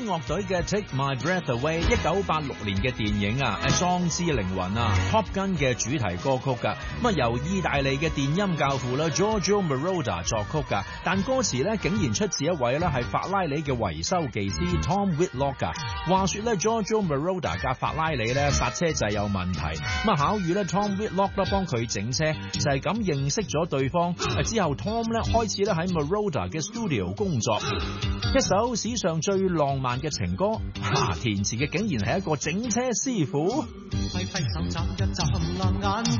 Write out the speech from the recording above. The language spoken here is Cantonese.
樂隊嘅 Take My Breath Away 1986年嘅電影啊，壯志凌雲啊 Top Gun 嘅主題歌曲㗎，咁啊由意大利嘅電音教父啦 Giorgio Moroder 作曲㗎，但歌詞咧竟然出自一位咧係法拉利嘅維修技師 Tom Whitlock 㗎。話說咧 Giorgio Moroder 架法拉利咧剎車掣有問題，咁啊巧遇咧 Tom Whitlock 咧幫佢整車，就係咁認識咗對方。之後 Tom 咧開始咧喺 Moroder 嘅 studio 工作，一首史上最浪漫嘅情歌，填詞嘅竟然係一個整車師傅。揮揮手眨一眨紅藍眼。